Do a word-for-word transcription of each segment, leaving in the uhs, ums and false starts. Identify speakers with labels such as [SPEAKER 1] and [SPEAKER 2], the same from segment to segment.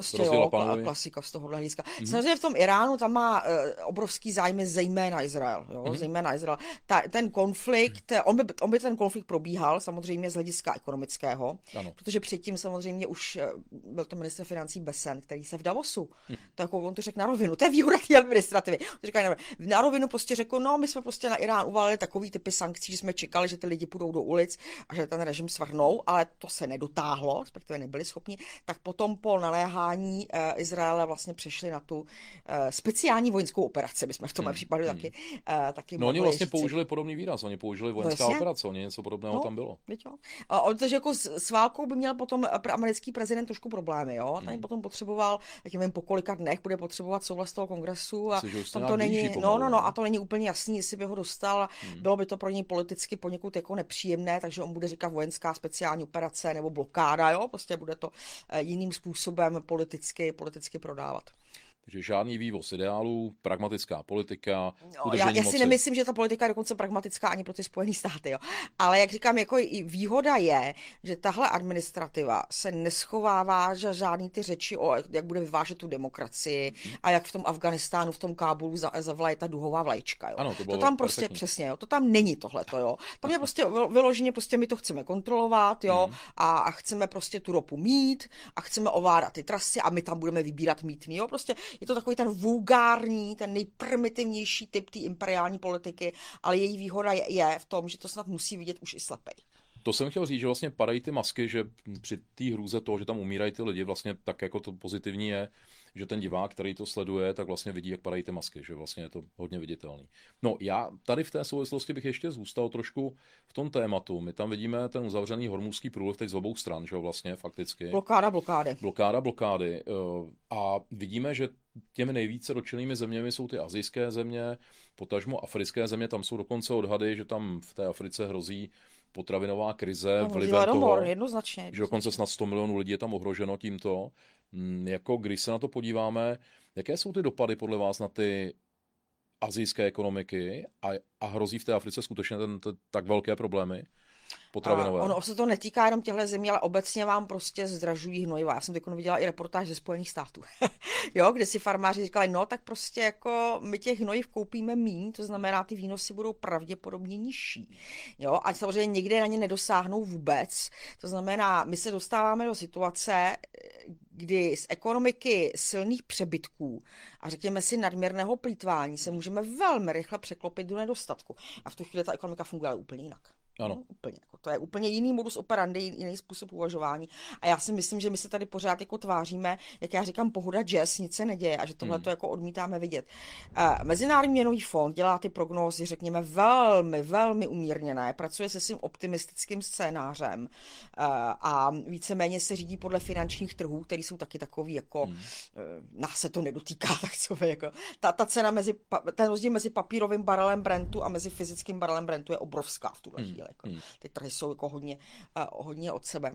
[SPEAKER 1] Prostě
[SPEAKER 2] rozdělila
[SPEAKER 1] jo, kla-
[SPEAKER 2] panový.
[SPEAKER 1] klasika z tohohle hlediska.
[SPEAKER 2] Mhm.
[SPEAKER 1] Samozřejmě v tom Iránu tam má eh, obrovský zájmy zejména Izrael, jo,
[SPEAKER 2] Mhm.
[SPEAKER 1] zejména Izrael. Ta, ten konflikt, eh, on by, on by ten konflikt probíhal samozřejmě z hlediska ekonomického,
[SPEAKER 2] Ano.
[SPEAKER 1] protože předtím samozřejmě už eh, byl to ministr financí Besen, který se v Davosu,
[SPEAKER 2] Mhm.
[SPEAKER 1] to jako on to řekl na rovinu, to je výhoda té administrativy. On to říká na rovinu. Na rovinu prostě řekl, no my jsme prostě na Irán uvalili takový typy sankcí, že jsme čekali, že ty lidi půjdou do ulic a že ten režim svrhnou, ale to se nedotáhlo, respektive nebyli schopni, tak potom po naléhání eh, Izraele vlastně přešli na tu eh, speciální vojenskou operaci, bychom v tomhle
[SPEAKER 2] Mhm.
[SPEAKER 1] případě
[SPEAKER 2] Mhm.
[SPEAKER 1] taky, eh, taky
[SPEAKER 2] No oni
[SPEAKER 1] mohli
[SPEAKER 2] vlastně
[SPEAKER 1] říci.
[SPEAKER 2] použili podobný výraz, oni použili
[SPEAKER 1] No
[SPEAKER 2] vojenská
[SPEAKER 1] jasně,
[SPEAKER 2] operace, oni něco podobného
[SPEAKER 1] no,
[SPEAKER 2] tam bylo.
[SPEAKER 1] viď jo. A on, takže jako s, s válkou by měl potom eh, pr- americký prezident trošku problémy, jo. Ten
[SPEAKER 2] Mhm.
[SPEAKER 1] potom potřeboval, tak nevím, po kolika dnech bude potřebovat souhlas toho kongresu a
[SPEAKER 2] Asi, že už se
[SPEAKER 1] tam
[SPEAKER 2] nějak
[SPEAKER 1] to
[SPEAKER 2] blíží
[SPEAKER 1] není, no,
[SPEAKER 2] pomalu,
[SPEAKER 1] no, no, a
[SPEAKER 2] ne?
[SPEAKER 1] to není úplně jasný, jestli by ho dostal,
[SPEAKER 2] Mhm.
[SPEAKER 1] bylo by to pro něj politicky poněkud jako nepříjemné, takže on bude říkat vojenská speciální operace nebo blokáda, jo, prostě bude to eh, jiným způsobem politicky, politicky prodávat.
[SPEAKER 2] Takže žádný vývoz ideálů, pragmatická politika,
[SPEAKER 1] No, já,
[SPEAKER 2] udržení
[SPEAKER 1] já si
[SPEAKER 2] moci.
[SPEAKER 1] nemyslím, že ta politika je dokonce pragmatická ani pro ty Spojené státy, jo. Ale jak říkám, jako i výhoda je, že tahle administrativa se neschovává za žádný ty řeči o, jak bude vyvážet tu demokracii
[SPEAKER 2] Mhm.
[SPEAKER 1] a jak v tom Afganistánu, v tom Kábulu za- zavlaje ta duhová vlajčka, jo.
[SPEAKER 2] Ano, to
[SPEAKER 1] To
[SPEAKER 2] bylo
[SPEAKER 1] tam prostě
[SPEAKER 2] perfektní.
[SPEAKER 1] přesně, jo, to tam není tohleto, jo. Tam je prostě vylo- vyloženě, prostě my to chceme kontrolovat, jo,
[SPEAKER 2] Mhm.
[SPEAKER 1] a, a chceme prostě tu ropu mít a chceme ovládat ty trasy a my tam budeme vybírat mýtný, jo. Prostě je to takový ten vulgární, ten nejprimitivnější typ té imperiální politiky, ale její výhoda je, je v tom, že to snad musí vidět už i slepej.
[SPEAKER 2] To jsem chtěl říct, že vlastně padají ty masky, že při té hrůze toho, že tam umírají ty lidi, vlastně tak jako to pozitivní je, že ten divák, který to sleduje, tak vlastně vidí, jak padají ty masky, že vlastně je to hodně viditelný. No já tady v té souvislosti bych ještě zůstal trošku v tom tématu. My tam vidíme ten uzavřený hormuzský průliv teď z obou stran, že jo, vlastně fakticky.
[SPEAKER 1] Blokáda, blokády.
[SPEAKER 2] Blokáda, blokády. eh, A vidíme, že těmi nejvíce dotčenými zeměmi jsou ty asijské země, potažmo africké země, tam jsou dokonce odhady, že tam v té Africe hrozí potravinová krize
[SPEAKER 1] No, hrozí
[SPEAKER 2] vlivem
[SPEAKER 1] hladomor,
[SPEAKER 2] toho,
[SPEAKER 1] jednoznačně,
[SPEAKER 2] že dokonce
[SPEAKER 1] jednoznačně.
[SPEAKER 2] snad sto milionů lidí je tam ohroženo tímto. Mm, Jako když se na to podíváme, jaké jsou ty dopady podle vás na ty asijské ekonomiky a, a hrozí v té Africe skutečně ten, ten, tak velké problémy
[SPEAKER 1] A
[SPEAKER 2] potravinové?
[SPEAKER 1] ono se to netýká jenom těchto zemí, ale obecně vám prostě zdražují hnojiva. Já jsem teď viděla i reportáž ze Spojených států, jo, kde si farmáři říkali, no tak prostě jako my těch hnojiv koupíme míň, to znamená, ty výnosy budou pravděpodobně nižší. Jo, a samozřejmě někde na ně nedosáhnou vůbec. To znamená, my se dostáváme do situace, kdy z ekonomiky silných přebytků a řekněme si nadměrného plýtvání se můžeme velmi rychle překlopit do nedostatku. A v tu chvíli ta ekonomika funguje úplně jinak.
[SPEAKER 2] Ano.
[SPEAKER 1] No, úplně. Jako to je úplně jiný modus operandi, jiný způsob uvažování. A já si myslím, že my se tady pořád jako tváříme, jak já říkám, pohoda jazz, nic se neděje a že tohle
[SPEAKER 2] Hmm.
[SPEAKER 1] to jako odmítáme vidět. Uh, Mezinárodní měnový fond dělá ty prognózy, řekněme, velmi, velmi umírněné, pracuje se svým optimistickým scénářem uh, a víceméně se řídí podle finančních trhů, které jsou taky takový jako,
[SPEAKER 2] Hmm.
[SPEAKER 1] uh, nás se to nedotýká, tak co by, jako, ta, ta cena mezi, ten rozdíl mezi papírovým barelem Brentu a mezi fyzickým barelem Brentu je obrovská v tuhle
[SPEAKER 2] Hmm.
[SPEAKER 1] chvíli. Jako.
[SPEAKER 2] Hmm.
[SPEAKER 1] Ty trhy jsou jako hodně, uh, hodně od sebe.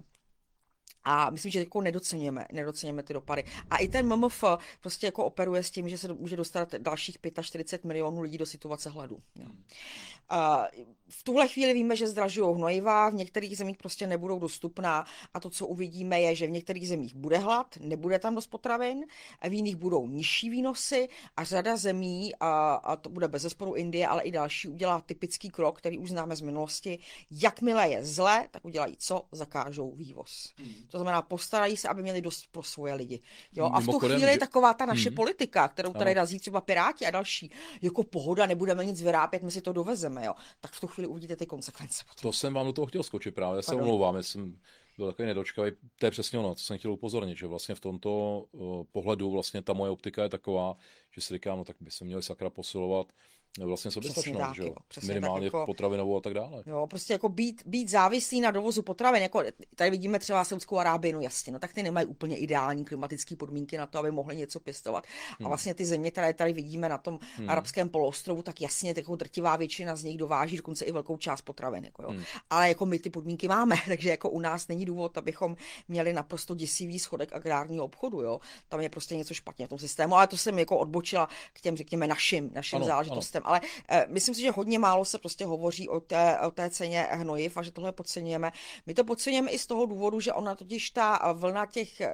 [SPEAKER 1] A myslím, že jako nedoceníme, nedoceníme ty dopady. A i ten M M F prostě jako operuje s tím, že se může dostat dalších čtyřicet pět milionů lidí do situace hladu. Jo. Uh, v tuhle chvíli víme, že zdražují hnojiva, v některých zemích prostě nebudou dostupná a to, co uvidíme, je, že v některých zemích bude hlad, nebude tam dost potravin, a v jiných budou nižší výnosy a řada zemí, a, a to bude bezesporu Indie, ale i další, udělá typický krok, který už známe z minulosti. Jakmile je zle, tak udělají co? Zakážou vývoz. Hmm. To znamená, postarají se, aby měli dost pro svoje lidi. Jo? A v tu
[SPEAKER 2] Mimochodem,
[SPEAKER 1] chvíli je
[SPEAKER 2] že-
[SPEAKER 1] taková ta naše
[SPEAKER 2] Hmm.
[SPEAKER 1] politika, kterou tady
[SPEAKER 2] Ano.
[SPEAKER 1] razí třeba Piráti a další, jako pohoda, nebudeme nic vyrábět, my si to dovezeme, jo. Tak v tu chvíli uvidíte ty konsekvence.
[SPEAKER 2] To jsem vám do toho chtěl skočit právě, já se
[SPEAKER 1] Pardon.
[SPEAKER 2] omlouvám, já jsem byl takový nedočkavý. To je přesně ono, co jsem chtěl upozornit, že vlastně v tomto uh, pohledu vlastně ta moje optika je taková, že si říkám, no tak by se měli sakra posilovat vlastně soběstačnost,
[SPEAKER 1] tak,
[SPEAKER 2] že jo?
[SPEAKER 1] jo, přesně
[SPEAKER 2] Minimálně
[SPEAKER 1] tak, jako-
[SPEAKER 2] potravinovou a tak dále.
[SPEAKER 1] Jo, prostě jako být, být závislý na dovozu potravin, jako tady vidíme třeba Saudskou Arábii, no jasně, no tak ty nemají úplně ideální klimatické podmínky na to, aby mohli něco pěstovat.
[SPEAKER 2] Hmm.
[SPEAKER 1] A vlastně ty země, které tady vidíme na tom
[SPEAKER 2] Hmm.
[SPEAKER 1] arabském poloostrovu, tak jasně takovou drtivá většina z nich dováží dokonce i velkou část potravin. Jako jo.
[SPEAKER 2] Hmm.
[SPEAKER 1] Ale jako my ty podmínky máme, takže jako u nás není důvod, abychom měli naprosto děsivý schodek agrárního obchodu. Jo. Tam je prostě něco špatně v tom systému, ale to jsem jako odbočila k těm, řekněme, našim, našim
[SPEAKER 2] Ano,
[SPEAKER 1] záležitostem. Ale eh, myslím si, že hodně málo se prostě hovoří o té, o té ceně hnojiv a že tohle podceňujeme. My to podceňujeme i z toho důvodu, že ona totiž ta vlna těch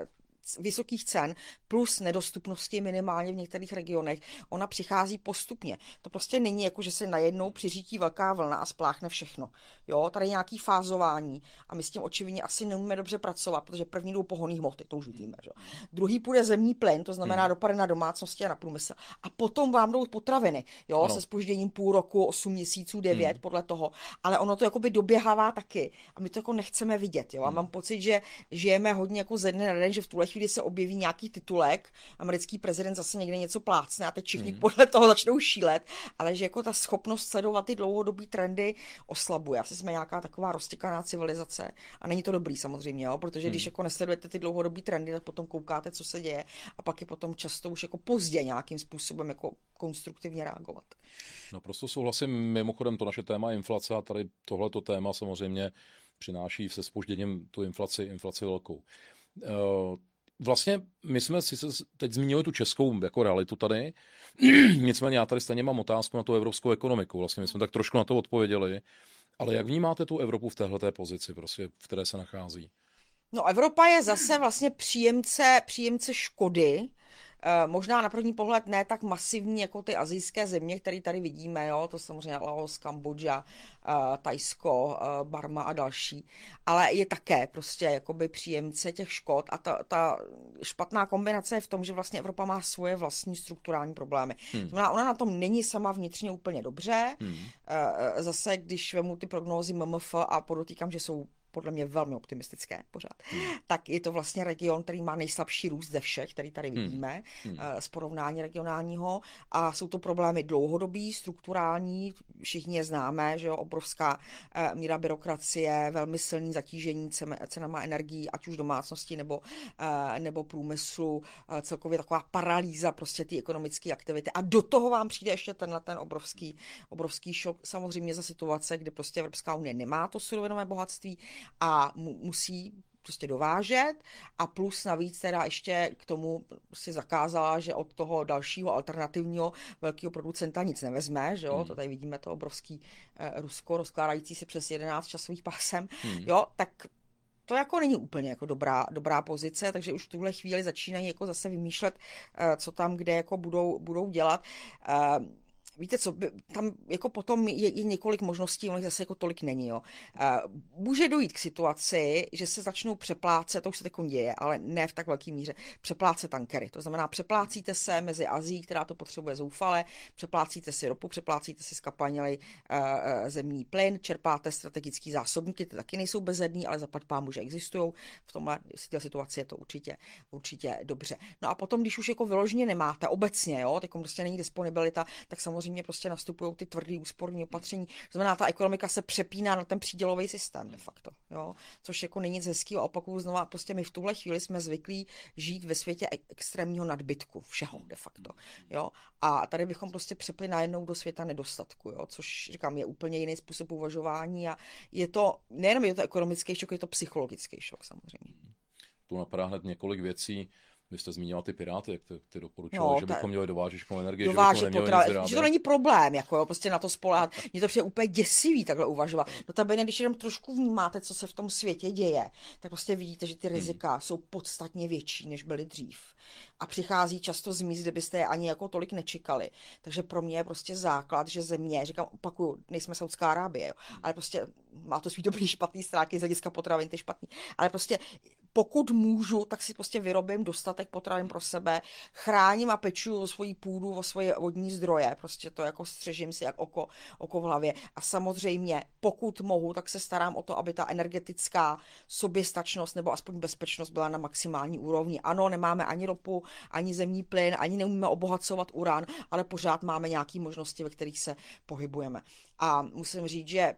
[SPEAKER 1] vysokých cen plus nedostupnosti minimálně v některých regionech, ona přichází postupně. To prostě není jako, že se najednou přiřítí velká vlna a spláchne všechno. Jo, tady je nějaký fázování a my s tím očividně asi neumíme dobře pracovat, protože první jdou pohonný hmoty, to už víme. Že? Druhý půjde zemní plyn, to znamená dopady na domácnosti a na průmysl. A potom vám jdou potraviny, jo,
[SPEAKER 2] Ano.
[SPEAKER 1] se zpožděním půl roku, osm měsíců, devět,
[SPEAKER 2] Hmm.
[SPEAKER 1] podle toho. Ale ono to jakoby doběhává taky a my to jako nechceme vidět. Jo? A
[SPEAKER 2] Hmm.
[SPEAKER 1] mám pocit, že žijeme hodně jako ze dne na den, že v tuhle chvíli se objeví nějaký titulek, americký prezident zase někde něco plácne a teď všichni
[SPEAKER 2] Hmm.
[SPEAKER 1] podle toho začnou šílet, ale že jako ta schopnost sledovat ty dlouhodobý trendy oslabuje. Asi jsme nějaká taková roztěkaná civilizace a není to dobrý samozřejmě, jo? Protože když
[SPEAKER 2] Hmm.
[SPEAKER 1] jako nesledujete ty dlouhodobý trendy, tak potom koukáte, co se děje a pak je potom často už jako pozdě nějakým způsobem jako konstruktivně reagovat.
[SPEAKER 2] Naprosto souhlasím. Mimochodem to naše téma je inflace a tady tohleto téma samozřejmě přináší se zpožděním tu inflaci, inflaci velkou. Eh, Vlastně my jsme si teď zmínili tu českou jako realitu tady, nicméně já tady stejně mám otázku na tu evropskou ekonomiku. Vlastně my jsme tak trošku na to odpověděli, ale jak vnímáte tu Evropu v téhleté pozici, prostě, v které se nachází?
[SPEAKER 1] No, Evropa je zase vlastně příjemce, příjemce škody. Eh, možná na první pohled ne tak masivní jako ty asijské země, které tady vidíme, jo? To samozřejmě Laos, Kambodža, eh, Thajsko, eh, Barma a další, ale je také prostě jakoby příjemce těch škod a ta, ta špatná kombinace je v tom, že vlastně Evropa má svoje vlastní strukturální problémy.
[SPEAKER 2] Hmm.
[SPEAKER 1] Znamená, ona na tom není sama vnitřně úplně dobře.
[SPEAKER 2] Hmm.
[SPEAKER 1] Eh, Zase, když vemu ty prognózy M M F a podotýkám, že jsou podle mě velmi optimistické pořád,
[SPEAKER 2] Hmm.
[SPEAKER 1] tak je to vlastně region, který má nejslabší růst ze všech, který tady
[SPEAKER 2] Hmm.
[SPEAKER 1] vidíme
[SPEAKER 2] Hmm.
[SPEAKER 1] eh, z porovnání regionálního a jsou to problémy dlouhodobí, strukturální, všichni je známe, že jo, obrovská eh, míra byrokracie, velmi silný zatížení cen- cenama energií, ať už domácnosti nebo, eh, nebo průmyslu, eh, celkově taková paralýza prostě ty ekonomické aktivity a do toho vám přijde ještě tenhle ten obrovský, obrovský šok, samozřejmě za situace, kdy prostě Evropská unie nemá to surovinové bohatství a mu, musí prostě dovážet a plus navíc teda ještě k tomu si zakázala, že od toho dalšího alternativního velkého producenta nic nevezme, že jo,
[SPEAKER 2] Hmm.
[SPEAKER 1] to tady vidíme to obrovský eh, Rusko rozkládající se přes jedenáct časových pásem,
[SPEAKER 2] Hmm.
[SPEAKER 1] jo, tak to jako není úplně jako dobrá, dobrá pozice, takže už v tuhle chvíli začínají jako zase vymýšlet, eh, co tam, kde jako budou, budou dělat. Eh, Víte co, by- tam jako potom je, je několik možností, ono jich zase jako tolik není, jo. Eh, Může dojít k situaci, že se začnou přeplácet, to už se teď děje, ale ne v tak velké míře, přeplácet tankery. To znamená, přeplácíte se mezi Azií, která to potřebuje zoufale, přeplácíte si ropu, přeplácíte si skapalnělej uh, zemní plyn, čerpáte strategický zásobníky, ty taky nejsou bezedný, ale zaplať pámu, že existují. V tomhle v té situaci je to určitě, určitě dobře. No a potom, když už jako vyloženě nemáte obecně, jo, teď prostě není disponibilita, tak samozřejmě prostě nastupují ty tvrdý úsporní opatření. To znamená, ta ekonomika se přepíná na ten přídělový systém de facto, jo, což jako není nic hezkého. Opakuju znova, prostě my v tuhle chvíli jsme zvyklí žít ve světě ek- extrémního nadbytku všeho de facto, jo. A tady bychom prostě přepli najednou do světa nedostatku, jo, což říkám, je úplně jiný způsob uvažování a je to, nejenom je to ekonomický šok, je to psychologický šok samozřejmě.
[SPEAKER 2] Tu napadá hned několik věcí. Vy jste zmínila ty Piráty, jak ty, ty doporučovali,
[SPEAKER 1] No,
[SPEAKER 2] že
[SPEAKER 1] ta-
[SPEAKER 2] bychom měli dovážet všechno energie, že
[SPEAKER 1] Dovážet
[SPEAKER 2] bychom neměli nic
[SPEAKER 1] potraviny,
[SPEAKER 2] vyrábět.
[SPEAKER 1] že to není problém, jako jo, prostě na to spoléhat. Mně to přijde úplně děsivý takhle uvažovat. Notabene, když jenom trošku vnímáte, co se v tom světě děje, tak prostě vidíte, že ty rizika jsou podstatně větší, než byly dřív. A přichází často z míst, kde byste je ani jako tolik nečekali. Takže pro mě je prostě základ, že země, říkám, opakuju, nejsme Saudská Arábie, jo, ale prostě má to svý dobrý špatný stránky, z hlediska potravin ty špatný. Ale prostě pokud můžu, tak si prostě vyrobím dostatek potravin pro sebe, chráním a pečuju o svoji půdu, o svoje vodní zdroje, prostě to jako střežím si jak oko, oko v hlavě. A samozřejmě, pokud mohu, tak se starám o to, aby ta energetická soběstačnost nebo aspoň bezpečnost byla na maximální úrovni. Ano, nemáme ani ropu, ani zemní plyn, ani neumíme obohacovat uran, ale pořád máme nějaké možnosti, ve kterých se pohybujeme. A musím říct, že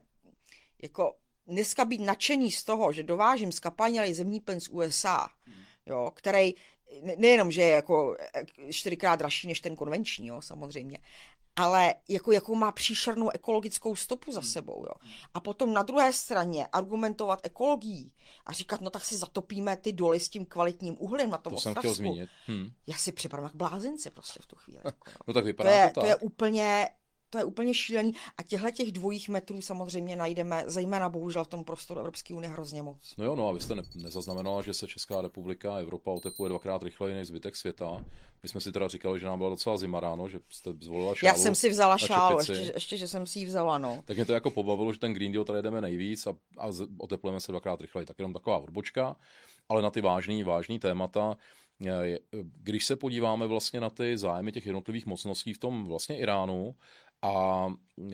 [SPEAKER 1] jako dneska být nadšený z toho, že dovážím skapalnělej zemní plyn z U S A, jo, který ne- nejenom, že je jako čtyřikrát dražší než ten konvenční, jo, samozřejmě, ale jako, jakou má příšernou ekologickou stopu za sebou. Jo. A potom na druhé straně argumentovat ekologií a říkat, no tak si zatopíme ty doly s tím kvalitním uhlím na tom
[SPEAKER 2] To jsem
[SPEAKER 1] Ostravsku.
[SPEAKER 2] chtěl zmínit. Hm.
[SPEAKER 1] Já si připadám jak blázinci prostě v tu chvíli. Jako, jo.
[SPEAKER 2] No tak
[SPEAKER 1] To
[SPEAKER 2] vypadá
[SPEAKER 1] je,
[SPEAKER 2] to
[SPEAKER 1] to je
[SPEAKER 2] tak.
[SPEAKER 1] úplně, to je úplně šílený. A těchto těch dvojích metrů samozřejmě najdeme, zejména bohužel v tom prostoru Evropské unie, hrozně moc.
[SPEAKER 2] No jo, no a vy jste ne, nezaznamenala, že se Česká republika a Evropa otepluje dvakrát rychleji než zbytek světa. My jsme si teda říkali, že nám byla docela zima ráno, že jste zvolila šálu.
[SPEAKER 1] Já jsem si vzala
[SPEAKER 2] na
[SPEAKER 1] šálu,
[SPEAKER 2] čepici.
[SPEAKER 1] ještě, ještě, že jsem si ji vzala, no.
[SPEAKER 2] Tak mě to jako pobavilo, že ten Green Deal tady jdeme nejvíc a, a z- oteplujeme se dvakrát rychleji. Tak jenom taková odbočka, ale na ty vážný, vážný témata. je- Když se podíváme vlastně na ty zájmy těch jednotlivých mocností v tom vlastně Iránu, a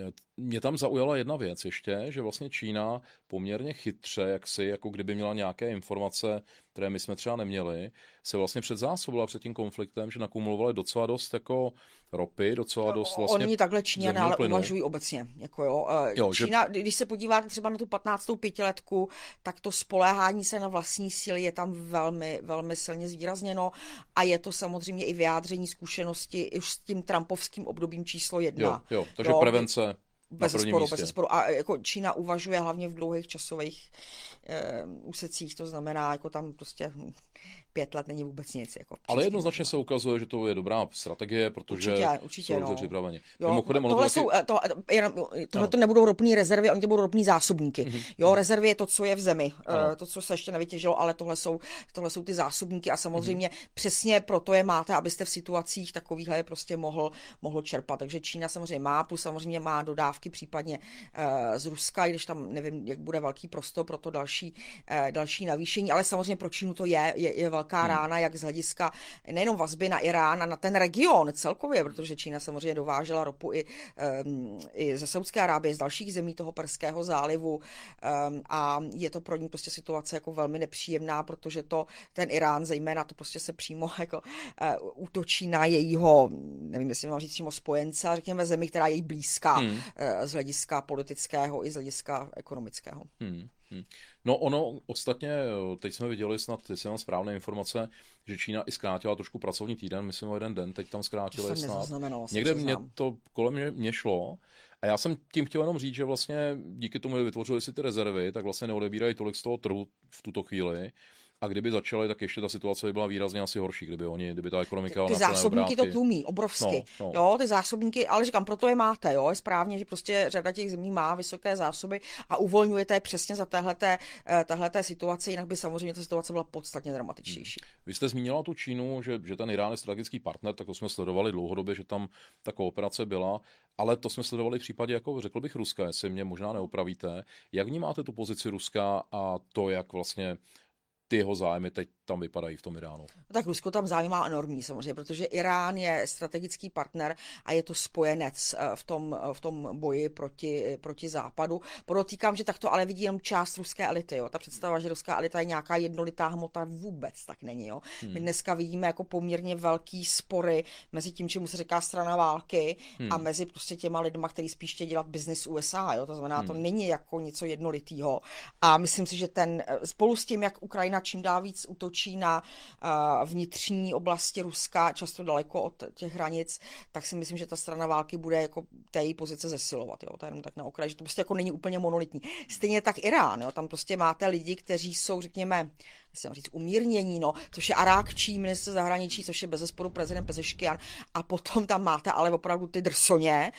[SPEAKER 2] mě tam zaujala jedna věc ještě, že vlastně Čína poměrně chytře, jak si, jako kdyby měla nějaké informace, které my jsme třeba neměli, se vlastně předzásobila před tím konfliktem, že nakumulovali docela dost jako ropy, docela dost vlastně
[SPEAKER 1] Oni takhle Číňané
[SPEAKER 2] zemního
[SPEAKER 1] ale
[SPEAKER 2] plynu.
[SPEAKER 1] uvažují obecně. Jako jo. eh,
[SPEAKER 2] Jo, že-
[SPEAKER 1] Čína, když se podíváte třeba na tu patnáctou pětiletku, tak to spoléhání se na vlastní síly je tam velmi, velmi silně zvýrazněno a je to samozřejmě i vyjádření zkušenosti už s tím trumpovským obdobím číslo jedna.
[SPEAKER 2] Jo, jo, takže
[SPEAKER 1] Jo,
[SPEAKER 2] prevence na
[SPEAKER 1] Bez
[SPEAKER 2] prvním
[SPEAKER 1] zesporu,
[SPEAKER 2] místě.
[SPEAKER 1] bez zesporu. A jako Čína uvažuje hlavně v dlouhých časových eh, úsecích, to znamená, jako tam prostě hm, pět let není vůbec nic. Jako
[SPEAKER 2] Ale
[SPEAKER 1] příští
[SPEAKER 2] jednoznačně
[SPEAKER 1] možná.
[SPEAKER 2] se ukazuje, že to je dobrá strategie, protože
[SPEAKER 1] Určitě, určitě,
[SPEAKER 2] jsou dobře
[SPEAKER 1] no.
[SPEAKER 2] připraveni.
[SPEAKER 1] Jo,
[SPEAKER 2] Mimochodem, ono to
[SPEAKER 1] tohle
[SPEAKER 2] taky...
[SPEAKER 1] jsou, eh, to, jenom, tohle
[SPEAKER 2] Ano.
[SPEAKER 1] to nebudou ropné rezervy, oni to budou ropní zásobníky.
[SPEAKER 2] Mhm,
[SPEAKER 1] Jo,
[SPEAKER 2] mhm.
[SPEAKER 1] rezervy je to, co je v zemi, eh,
[SPEAKER 2] Ano.
[SPEAKER 1] to, co se ještě nevytěžilo, ale tohle jsou, tohle jsou ty zásobníky a samozřejmě
[SPEAKER 2] Mhm.
[SPEAKER 1] přesně proto je máte, abyste v situacích takovýchhle je prostě mohl, mohl čerpat. Takže Čína samozřejmě má, plus samozřejmě má dodávky případně eh, z Ruska, i když tam nevím, jak bude velký prostor pro to další, eh, další navýšení, ale samozřejmě pro Čínu to je, je, je velká
[SPEAKER 2] Hmm.
[SPEAKER 1] rána, jak z hlediska nejenom vazby na Irán a na ten region celkově, protože Čína samozřejmě dovážela ropu i, um, i ze Saúdské Arábie, z dalších zemí toho Perského zálivu um, a je to pro ní prostě situace jako velmi nepříjemná, protože to ten Irán zejména to prostě se přímo jako uh, útočí na jejího, nevím, jestli mám říct přímo spojence, ale řekněme zemi, která je jí blízká
[SPEAKER 2] Hmm.
[SPEAKER 1] uh, z hlediska politického i z hlediska ekonomického.
[SPEAKER 2] Hmm. Hmm. No ono ostatně, teď jsme viděli snad, teď jsem mám správné informace, že Čína i zkrátila trošku pracovní týden, myslím o jeden den, teď tam
[SPEAKER 1] To
[SPEAKER 2] zkrátili
[SPEAKER 1] jsem
[SPEAKER 2] snad.
[SPEAKER 1] nezaznamenala, se
[SPEAKER 2] Někde mě
[SPEAKER 1] přiznám.
[SPEAKER 2] to kolem mě, mě šlo a já jsem tím chtěl jenom říct, že vlastně díky tomu, že vytvořili si ty rezervy, tak vlastně neodebírají tolik z toho trhu v tuto chvíli. A kdyby začaly, tak ještě ta situace by byla výrazně asi horší, kdyby oni, kdyby ta ekonomika
[SPEAKER 1] Ty
[SPEAKER 2] na plné
[SPEAKER 1] zásobníky to
[SPEAKER 2] obrátky.
[SPEAKER 1] tlumí obrovsky.
[SPEAKER 2] No, no.
[SPEAKER 1] Jo, ty zásobníky, ale říkám, proto je máte, jo, je správně, že prostě řada těch zemí má vysoké zásoby a uvolňujete je přesně za téhleté, eh, téhleté situace, jinak by samozřejmě ta situace byla podstatně dramatičtější.
[SPEAKER 2] Vy jste zmínila tu Čínu, že, že ten Irán je strategický partner, tak to jsme sledovali dlouhodobě, že tam ta kooperace byla, ale to jsme sledovali v případě, jako řekl bych, Ruska, jestli mě možná neopravíte. Jak vnímáte tu pozici Ruska a to, jak vlastně ty jeho zájmy teď tam vypadají v tom Iránu?
[SPEAKER 1] Tak Rusko tam zájem má enormní samozřejmě, protože Irán je strategický partner a je to spojenec eh, v tom, eh, v tom boji proti, proti západu. Podotýkám, že tak to ale vidí jenom část ruské elity. Jo. Ta představa, že ruská elita je nějaká jednolitá hmota, vůbec tak není. Jo.
[SPEAKER 2] Hmm.
[SPEAKER 1] My dneska vidíme jako poměrně velký spory mezi tím, čemu se říká strana války,
[SPEAKER 2] Hmm.
[SPEAKER 1] a mezi prostě těma lidma, kteří spíš chtějí dělat biznis U S A. Jo. To znamená, to
[SPEAKER 2] Hmm.
[SPEAKER 1] není jako něco jednolitýho. A myslím si, že ten eh, spolu s tím, jak Ukrajina čím dál víc útočí na uh, vnitřní oblasti Ruska, často daleko od těch hranic, tak si myslím, že ta strana války bude jako té její pozice zesilovat. Jo? To je jenom tak na okraj, že to prostě jako není úplně monolitní. Stejně tak Irán, jo? Tam prostě máte lidi, kteří jsou, řekněme, jsem říct, umírnění, no, což je Arákčí, ministr zahraničí, což je bezesporu prezident Pezeškian, a potom tam máte ale opravdu ty drsoně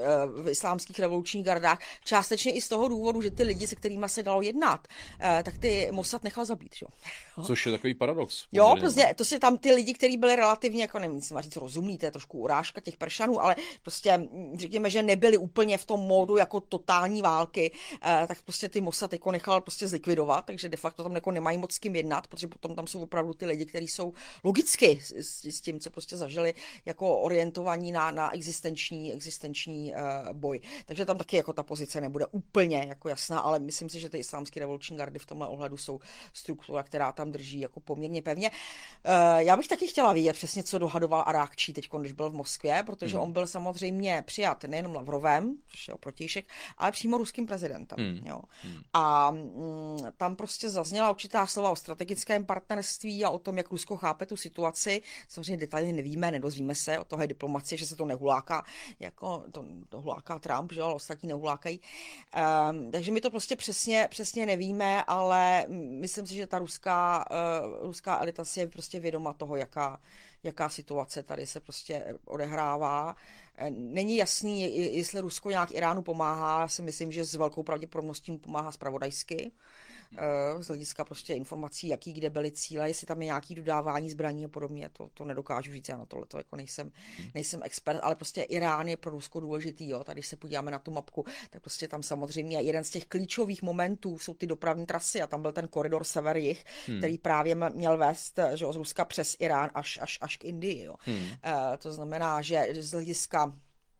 [SPEAKER 1] v islámských revolučních gardách, částečně i z toho důvodu, že ty lidi, se kterými se dalo jednat, tak ty Mossad nechal zabít, jo.
[SPEAKER 2] Což je takový paradox.
[SPEAKER 1] Jo,
[SPEAKER 2] poměrně,
[SPEAKER 1] prostě
[SPEAKER 2] no.
[SPEAKER 1] to si tam ty lidi, kteří byli relativně, jako nevím, si má říct rozumný, to je trošku urážka těch Peršanů, ale prostě mm, řekněme, že nebyli úplně v tom módu jako totální války, eh, tak prostě ty Mossad jako nechal prostě zlikvidovat, takže de facto tam jako nemají moc s kým jednat, protože potom tam jsou opravdu ty lidi, kteří jsou logicky s, s, s tím, co prostě zažili, jako orientovaní na, na existenční, existenční eh, boj. Takže tam taky jako ta pozice nebude úplně jako jasná, ale myslím si, že ty islámské revoluční gardy v tomhle ohledu jsou struktura, která tam drží jako poměrně pevně. Uh, já bych taky chtěla vědět přesně, co dohadoval Arákčí teď, když byl v Moskvě, protože
[SPEAKER 2] Hmm.
[SPEAKER 1] on byl samozřejmě přijat nejenom Lavrovem, což je protějšek, ale přímo ruským prezidentem.
[SPEAKER 2] Hmm.
[SPEAKER 1] Jo.
[SPEAKER 2] Hmm.
[SPEAKER 1] A mm, tam prostě zazněla určitá slova o strategickém partnerství a o tom, jak Rusko chápe tu situaci. Samozřejmě detaily nevíme, nedozvíme se, o toho je diplomacie, že se to nehuláká, jako to, to huláká Trump, že, ale ostatní nehulákají. Um, takže my to prostě přesně, přesně nevíme, ale myslím si, že ta ruská, uh, ruská elita si je prostě vědoma toho, jaká, jaká situace tady se prostě odehrává. Není jasný, jestli Rusko nějak Iránu pomáhá. Já si myslím, že s velkou pravděpodobností mu pomáhá zpravodajsky. Z hlediska prostě informací, jaký kde byly cíle, jestli tam je nějaký dodávání zbraní a podobně, to, to nedokážu říct, já na tohle to jako nejsem, nejsem expert, ale prostě Irán je pro Rusko důležitý, jo. Tady se podíváme na tu mapku, tak prostě tam samozřejmě jeden z těch klíčových momentů jsou ty dopravní trasy a tam byl ten koridor sever-jih, hmm. který právě měl vést, že, z Ruska přes Irán až, až, až k Indii, jo. Hmm. Uh, to znamená, že z hlediska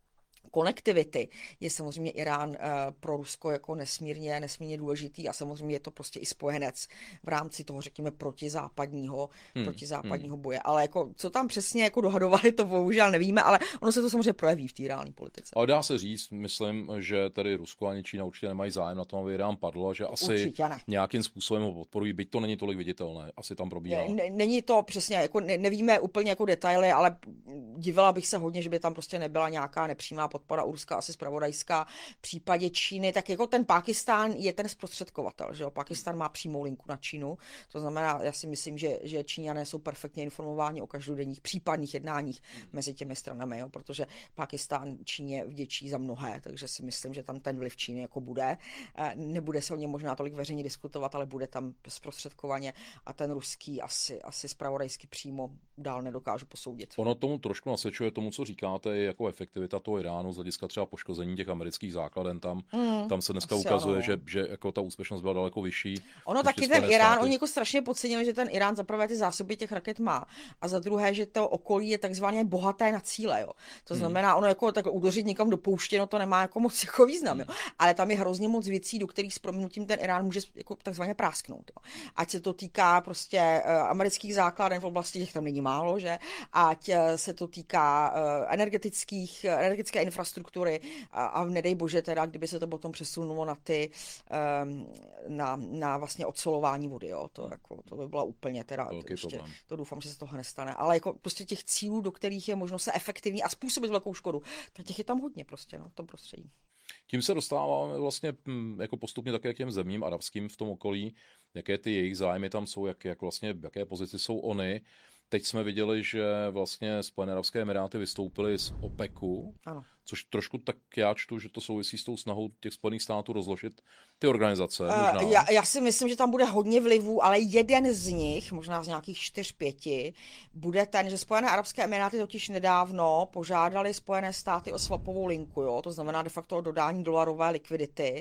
[SPEAKER 1] konektivity je samozřejmě Irán uh, pro Rusko jako nesmírně, nesmírně důležitý a samozřejmě je to prostě i spojenec v rámci toho, řekněme, protizápadního, hmm. protizápadního hmm. boje. Ale jako, co tam přesně jako dohadovali, to bohužel nevíme, ale ono se to samozřejmě projeví v té reální politice.
[SPEAKER 2] Ale dá se říct, myslím, že tady Rusko ani Čína určitě nemají zájem na tom, aby Irán padl, že asi nějakým způsobem ho podporují, byť to není tolik viditelné, asi tam probíhá.
[SPEAKER 1] Ne, není to přesně, jako ne, nevíme úplně jako detaily, ale divila bych se hodně, že by tam prostě nebyla nějaká nepřímá podpora u Ruska, asi zpravodajská. V případě Číny, tak jako ten Pákistán je ten zprostředkovatel, že jo? Pákistán má přímou linku na Čínu, to znamená, já si myslím, že, že Číňané jsou perfektně informováni o každodenních případných jednáních mezi těmi stranami, jo? Protože Pákistán Číně vděčí za mnohé, takže si myslím, že tam ten vliv Číny jako bude. Nebude se o něm možná tolik veřejně diskutovat, ale bude tam zprostředkovaně a ten ruský asi, asi zpravodajsky přímo dál nedokážu posoudit.
[SPEAKER 2] Ono tomu trošku nasvědčuje tomu, co říkáte, jako efektivita toho Iránu z hlediska třeba poškození těch amerických základen tam. Mm, tam se dneska ukazuje, ano. že, že jako ta úspěšnost byla daleko vyšší.
[SPEAKER 1] Ono taky ten Irán, státy. Oni jako strašně podcenili, že ten Irán za prvé ty zásoby těch raket má a za druhé, že to okolí je takzvaně bohaté na cíle. Jo. To mm. znamená, ono jako tak udeřit někam do pouště, no to nemá jako moc jako význam. Mm. Jo. Ale tam je hrozně moc věcí, do kterých s prominutím ten Irán může jako takzvaně prásknout. Jo. Ať se to týká prostě uh, amerických základen v oblasti, těch tam není málo, že? Ať uh, se to týká uh, energetických, uh, energetické infrastruktury a, a nedej bože teda, kdyby se to potom přesunulo na ty, um, na, na vlastně odsolování vody, jo, to, jako, to by byla úplně teda, to, ještě, to doufám, že se toho nestane, ale jako prostě těch cílů, do kterých je možno se efektivně a způsobit velkou škodu, tak těch je tam hodně prostě, no, v tom prostředí.
[SPEAKER 2] Tím se dostáváme vlastně jako postupně také k těm zemím arabským v tom okolí, jaké ty jejich zájmy tam jsou, jak, jak vlastně, jaké pozici jsou oni. Teď jsme viděli, že vlastně Spojené arabské emiráty vystoupily z OPECu, ano. Což trošku tak já čtu, že to souvisí s tou snahou těch Spojených států rozložit ty organizace. Možná.
[SPEAKER 1] Uh, já, já si myslím, že tam bude hodně vlivů, ale jeden z nich, možná z nějakých čtyř, pěti, bude ten, že Spojené arabské emiráty totiž nedávno požádali Spojené státy o swapovou linku, jo? To znamená de facto o dodání dolarové likvidity.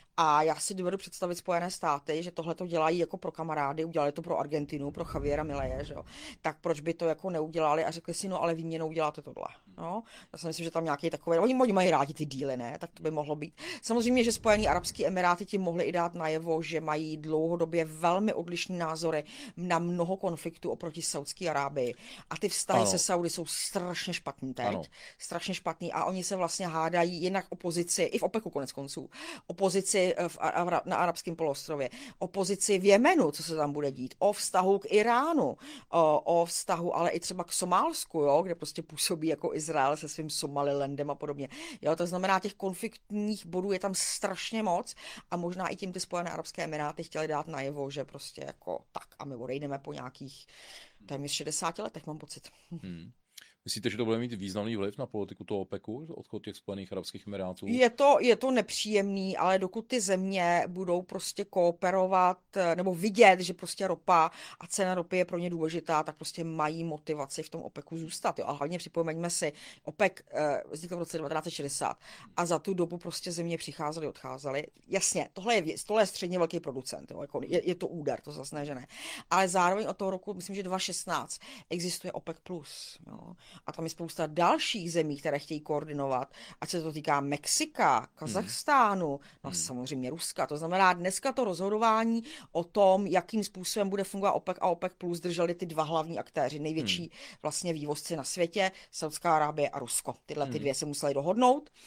[SPEAKER 1] A já si dovedu představit Spojené státy, že tohle to dělají jako pro kamarády, udělali to pro Argentinu, pro Javiera Mileje, že jo. Tak proč by to jako neudělali a řekli si, no ale výměnou uděláte tohle. No, já si myslím, že tam nějaký takový, oni, oni mají rádi ty díly, ne, tak to by mohlo být. Samozřejmě, že Spojené arabské emiráty tím mohly i dát najevo, že mají dlouhodobě velmi odlišné názory na mnoho konfliktů oproti Saudské Arábii. A ty vztahy ano. se Saudy jsou strašně špatný teď, ano. strašně špatný a oni se vlastně hádají jinak opozici, i v OPECu konec konců, opozici V, na arabském poloostrově, o pozici v Jemenu, co se tam bude dít, o vztahu k Iránu, o, o vztahu ale i třeba k Somálsku, jo, kde prostě působí jako Izrael se svým Somalilandem a podobně. Jo, to znamená, těch konfliktních bodů je tam strašně moc a možná i tím ty Spojené arabské emiráty chtěli dát najevo, že prostě jako tak a my odejdeme po nějakých téměř šedesáti letech, mám pocit.
[SPEAKER 2] Hmm. Myslíte, že to bude mít významný vliv na politiku toho OPECu, odchod těch Spojených arabských emirátů?
[SPEAKER 1] Je to, je to nepříjemný, ale dokud ty země budou prostě kooperovat nebo vidět, že prostě ropa a cena ropy je pro ně důležitá, tak prostě mají motivaci v tom OPECu zůstat. Jo. A hlavně připomeňme si, OPEC eh, vznikl v roce devatenáct set šedesát a za tu dobu prostě země přicházely, odcházely. Jasně, tohle je, tohle je středně velký producent, jo. Jako je, je to úder, to zase ne, že ne. Ale zároveň od toho roku, myslím, že dva tisíce šestnáct, existuje OPEC plus. Jo. A tam je spousta dalších zemí, které chtějí koordinovat, ať se to týká Mexika, Kazachstánu, hmm. no hmm. samozřejmě Ruska. To znamená, dneska to rozhodování o tom, jakým způsobem bude fungovat OPEC a OPEC plus, drželi ty dva hlavní aktéři, největší hmm. vlastně vývozci na světě, Saudská Arábie a Rusko. Tyhle ty dvě se museli dohodnout.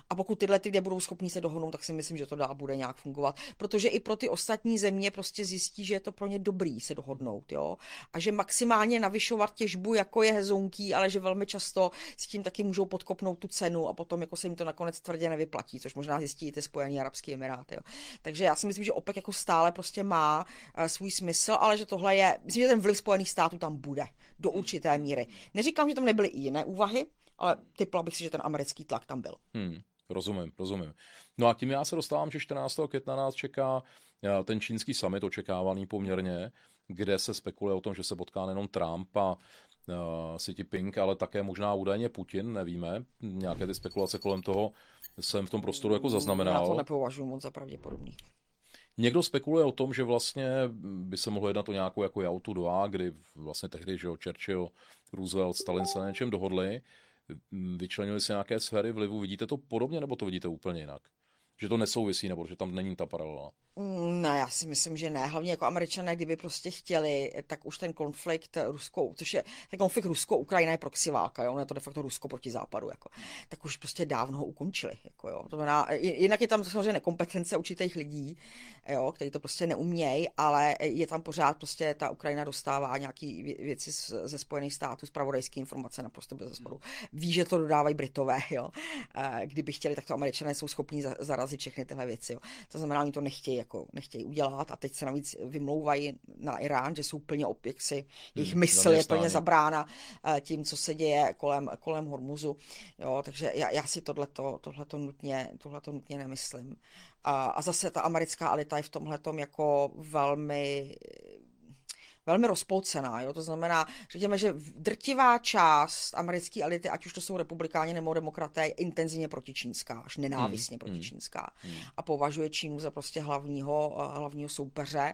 [SPEAKER 1] A pokud tyhle ty dvě budou schopní se dohodnout, tak si myslím, že to dá bude nějak fungovat. Protože i pro ty ostatní země prostě zjistí, že je to pro ně dobrý se dohodnout, jo. A že maximálně navyšovat těžbu, jako je hezonký, ale že velmi často s tím taky můžou podkopnout tu cenu a potom jako se jim to nakonec tvrdě nevyplatí, což možná zjistí i ty Spojené arabské emiráty, jo. Takže já si myslím, že OPEC jako stále prostě má uh, svůj smysl, ale že tohle je, myslím, že ten vliv Spojených států tam bude do určité míry. Neříkám, že tam nebyly i jiné úvahy, ale typla bych si, že ten americký tlak tam byl.
[SPEAKER 2] Hmm, rozumím, rozumím. No a tím já se dostávám, že čtrnáctého května nás čeká eh, ten čínský summit, očekávaný poměrně, kde se spekuluje o tom, že se potká nejenom Trump a uh, Xi Jinping, ale také možná údajně Putin, nevíme. Nějaké ty spekulace kolem toho jsem v tom prostoru jako
[SPEAKER 1] Já to
[SPEAKER 2] zaznamenal.
[SPEAKER 1] nepovažuji moc za pravděpodobný.
[SPEAKER 2] Někdo spekuluje o tom, že vlastně by se mohlo jednat o nějakou jako Jautu dva, kdy vlastně tehdy, že jo, Churchill, Roosevelt, Stalin se na něčem dohodli, vyčlenili si nějaké sféry vlivu. Vidíte to podobně, nebo to vidíte úplně jinak? Že to nesouvisí, nebo že tam není ta paralela?
[SPEAKER 1] Mm, Ne, já si myslím, že ne. Hlavně jako Američané, kdyby prostě chtěli, tak už ten konflikt ruskou, což je, ten konflikt Rusko-Ukrajina je proxy válka, jo, ne to de facto Rusko proti západu, jako, tak už prostě dávno ho ukončili, jako jo. To znamená, jinak je tam samozřejmě nekompetence určitých lidí, jo, kteří to prostě neumějí, ale je tam pořád prostě ta Ukrajina dostává nějaký věci ze Spojených států, zpravodajské informace naprosto bez zesporu. Ví, že to dodávají Britové, jo. Kdyby chtěli, tak to Američané jsou schopní zarazit všechny tyhle věci, jo. To znamená, oni to nechtějí jako nechtějí udělat a teď se navíc vymlouvají na Irán, že jsou plně opěksi, jejich
[SPEAKER 2] Hmm,
[SPEAKER 1] mysl je plně
[SPEAKER 2] zaměstnáni.
[SPEAKER 1] zabrána tím, co se děje kolem, kolem Hormuzu. Jo, takže já, já si tohleto, tohleto, nutně, tohleto nutně nemyslím. A, a zase ta americká elita je v tomhletom jako velmi velmi rozpolcená, jo? To znamená, řekněme, že drtivá část americké elity, ať už to jsou republikáni nebo demokraté, je intenzivně protičínská, až nenávistně
[SPEAKER 2] Hmm,
[SPEAKER 1] protičínská
[SPEAKER 2] hmm.
[SPEAKER 1] a považuje Čínu za prostě hlavního, hlavního soupeře.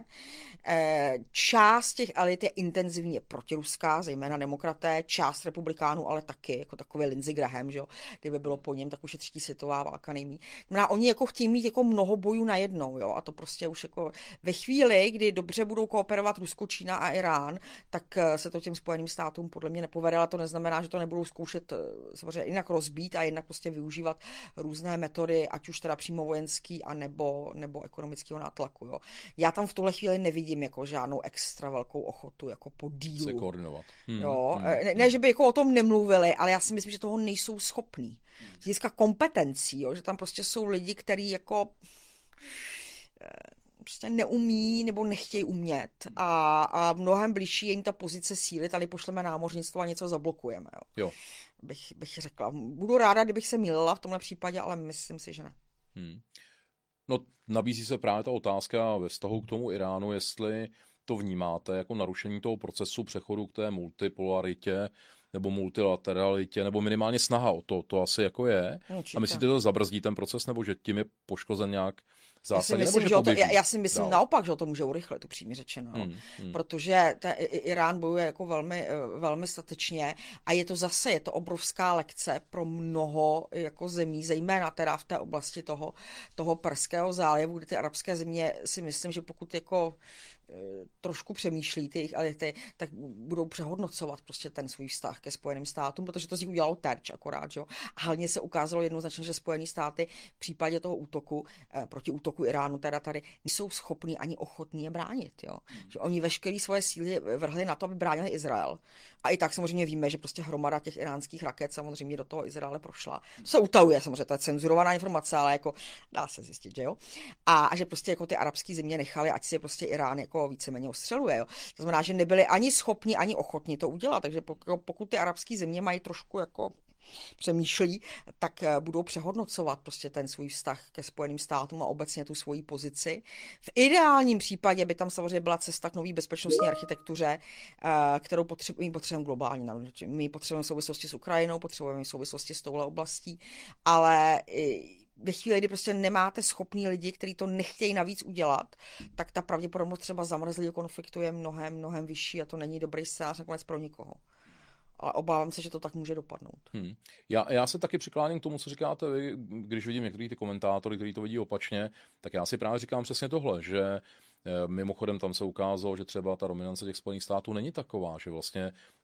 [SPEAKER 1] Část těch elit je intenzivně protiruská, zejména demokraté, část republikánů, ale taky, jako takový Lindsey Graham, že jo? Kdyby bylo po něm, tak už je třetí světová válka nejmí. Znamená, oni jako chtějí mít jako mnoho bojů najednou, jo? A to prostě už jako ve chvíli, kdy dobře budou kooperovat Rusko, Čína a Irán, tak se to těm Spojeným státům podle mě nepovede, ale to neznamená, že to nebudou zkoušet samozřejmě jinak rozbít a jinak prostě využívat různé metody, ať už teda přímo vojenský a nebo, nebo ekonomického nátlaku. Jo. Já tam v tuhle chvíli nevidím jako žádnou extra velkou ochotu jako po dílu.
[SPEAKER 2] Se koordinovat. Hmm,
[SPEAKER 1] Jo.
[SPEAKER 2] hmm,
[SPEAKER 1] Ne, ne, že by jako o tom nemluvili, ale já si myslím, že toho nejsou schopní. Z hlediska kompetencí, jo, že tam prostě jsou lidi, kteří jako prostě neumí nebo nechtějí umět a, a mnohem blížší je jim ta pozice síly, tady pošleme námořnictvo a něco zablokujeme. Jo.
[SPEAKER 2] Jo.
[SPEAKER 1] Bych, bych řekla. Budu ráda, kdybych se mýlila v tomhle případě, ale myslím si, že ne.
[SPEAKER 2] Hmm. No, nabízí se právě ta otázka ve vztahu k tomu Iránu, jestli to vnímáte jako narušení toho procesu přechodu k té multipolaritě nebo multilateralitě, nebo minimálně snaha o to, to asi jako je.
[SPEAKER 1] Určitě.
[SPEAKER 2] A myslíte, že to zabrzdí ten proces, nebo že tím je poškozen nějak
[SPEAKER 1] Já si
[SPEAKER 2] zásadně,
[SPEAKER 1] myslím,
[SPEAKER 2] nebo
[SPEAKER 1] že
[SPEAKER 2] že
[SPEAKER 1] o to, já,
[SPEAKER 2] poběží
[SPEAKER 1] já si myslím
[SPEAKER 2] dál?
[SPEAKER 1] naopak, že o to může urychlit, upřímně řečeno.
[SPEAKER 2] Hmm, hmm.
[SPEAKER 1] Protože ten Irán bojuje jako velmi, velmi statečně a je to zase, je to obrovská lekce pro mnoho jako zemí, zejména teda v té oblasti toho, toho Perského zálivu, kde ty arabské země si myslím, že pokud jako trošku přemýšlí ty jejich elity, tak budou přehodnocovat prostě ten svůj vztah ke Spojeným státům, protože to z nich udělalo terč akorát, že jo. A hlavně se ukázalo jednoznačně, že Spojené státy v případě toho útoku, eh, proti útoku Iránu teda tady, nejsou schopní ani ochotní je bránit, jo. Že oni veškeré svoje síly vrhli na to, aby bránili Izrael. A i tak samozřejmě víme, že prostě hromada těch iránských raket samozřejmě do toho Izraele prošla. To se utajuje, samozřejmě, to je cenzurovaná informace, ale jako dá se zjistit, že jo. A, a že prostě jako ty arabské země nechali, ať si prostě Irán jako víceméně ostřeluje, jo. To znamená, že nebyli ani schopni, ani ochotni to udělat, takže pokud, pokud ty arabské země mají trošku jako přemýšlí, tak budou přehodnocovat prostě ten svůj vztah ke Spojeným státům a obecně tu svoji pozici. V ideálním případě by tam samozřejmě byla cesta k nový bezpečnostní architektuře, kterou potřebujeme, potřebujeme globálně. My potřebujeme v souvislosti s Ukrajinou, potřebujeme v souvislosti s touhle oblastí, ale ve chvíli, kdy prostě nemáte schopný lidi, kteří to nechtějí navíc udělat, tak ta pravděpodobnost třeba zamrzlého konfliktu je mnohem, mnohem vyšší a to není dobrý scénář nakonec pro nikoho. Ale obávám se, že to tak může dopadnout.
[SPEAKER 2] Hmm. Já, já se taky přikláním k tomu, co říkáte vy, když vidím některý ty komentátory, kteří to vidí opačně, tak já si právě říkám přesně tohle, že mimochodem tam se ukázalo, že třeba ta dominance těch Spojených států není taková, že vlastně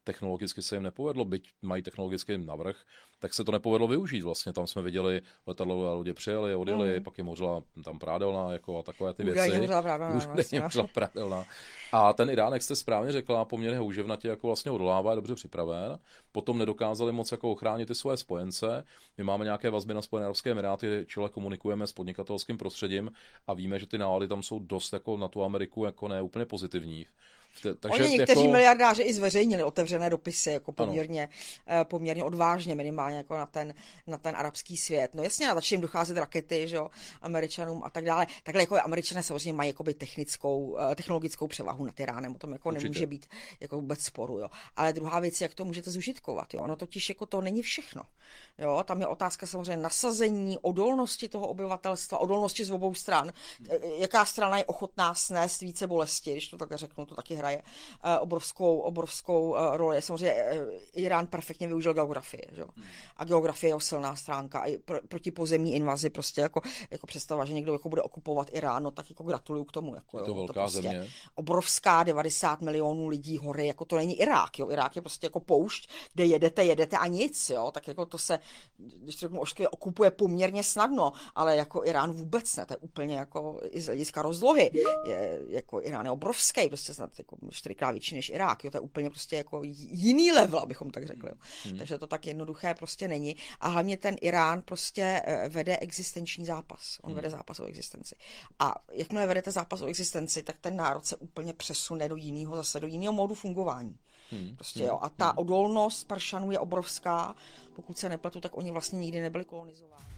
[SPEAKER 2] technologicky se jim nepovedlo, byť mají technologický navrh, tak se to nepovedlo využít vlastně. Tam jsme viděli letadlové lodě přijeli, odjeli,
[SPEAKER 1] Mm.
[SPEAKER 2] pak je mořila tam prádelná jako a takové ty
[SPEAKER 1] Údajně
[SPEAKER 2] věci.
[SPEAKER 1] možná pravda,
[SPEAKER 2] Údajně
[SPEAKER 1] vlastně.
[SPEAKER 2] mořila prádelná. A ten Irán, jak jste správně řekla, poměrně houževnatě jako vlastně odolává, je dobře připraven. Potom nedokázali moc jako ochránit ty svoje spojence. My máme nějaké vazby na Spojené arabské emiráty, čile komunikujeme s podnikatelským prostředím a víme, že ty nálady tam jsou dost jako na tu Ameriku jako ne úplně pozitivní. Te- Takže
[SPEAKER 1] Oni někteří
[SPEAKER 2] jako,
[SPEAKER 1] miliardáři i zveřejnili otevřené dopisy, jako
[SPEAKER 2] ano,
[SPEAKER 1] poměrně, eh, poměrně odvážně, minimálně jako na ten, na ten arabský svět. No jasně, začaly jim docházet rakety, že jo, Američanům a tak dále. Takhle jako Američané samozřejmě mají jakoby technickou, eh, technologickou převahu nad Iránem, o tom jako
[SPEAKER 2] určitě.
[SPEAKER 1] nemůže být jako vůbec sporu, jo. Ale druhá věc je, jak to můžete zužitkovat, jo. Ono totiž jako to není všechno. Jo, tam je otázka samozřejmě nasazení, odolnosti toho obyvatelstva, odolnosti z obou stran. Eh, Jaká strana je ochotná snést více bolesti, když to takhle řeknu, to taky hraje eh, obrovskou, obrovskou eh, roli. Samozřejmě eh, Irán perfektně využil geografii, že? Jo. A geografie je jeho silná stránka. A i pro, proti pozemní invazi prostě jako, jako představa, že někdo jako bude okupovat Irán, no tak jako gratuluju k tomu. Jako,
[SPEAKER 2] Je to
[SPEAKER 1] jo.
[SPEAKER 2] velká
[SPEAKER 1] prostě
[SPEAKER 2] země.
[SPEAKER 1] obrovská devadesát milionů lidí hory, jako to není Irák, jo. Irák je prostě jako poušť, kde jedete, jedete a nic, jo. Tak jako to se, když to řeknu ošklivě, okupuje poměrně snadno, ale jako Irán vůbec ne, to je úplně jako i z hlediska rozlohy. Je, jako Irán je obrovský, prostě snad jako čtyřikrát větší než Irák, jo. To je úplně prostě jako jiný level, abychom tak řekli. Jo.
[SPEAKER 2] Hmm.
[SPEAKER 1] Takže to tak jednoduché prostě není. A hlavně ten Irán prostě eh, vede existenční zápas. On
[SPEAKER 2] Hmm.
[SPEAKER 1] vede zápas o existenci. A jakmile vedete zápas o existenci, tak ten národ se úplně přesune do jiného, zase do jiného módu fungování.
[SPEAKER 2] Hmm.
[SPEAKER 1] Prostě, jo. A ta odolnost Peršanů je obrovská. Pokud se nepletu, tak oni vlastně nikdy nebyli kolonizováni.